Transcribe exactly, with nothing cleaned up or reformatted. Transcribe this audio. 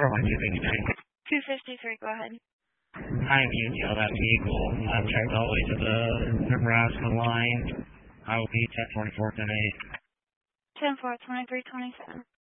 for one two fifty-three. two fifty-three, go ahead. Hi, you yelled at vehicle. I've checked all the way to the Nebraska line. I will be ten forty-four today. ten four, twenty-three twenty-seven.